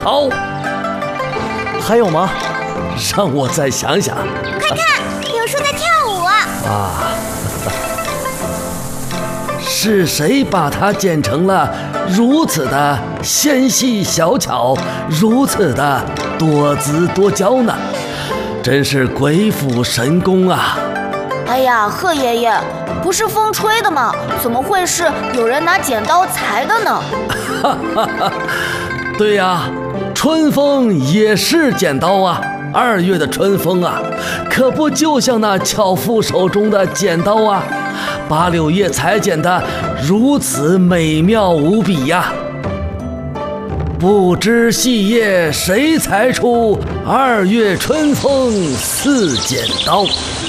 好，还有吗？让我再想想。 快看，有树在跳舞啊！是谁把它剪成了如此的纤细小巧，如此的多姿多娇呢？真是鬼斧神工啊！ 哎呀，贺爷爷，不是风吹的吗？怎么会是有人拿剪刀裁的呢？ 对呀，春风也是剪刀啊！2月的春风啊，可不就像那樵夫手中的剪刀啊，把柳叶裁剪得如此美妙无比呀！不知细叶谁裁出，2月春风似剪刀。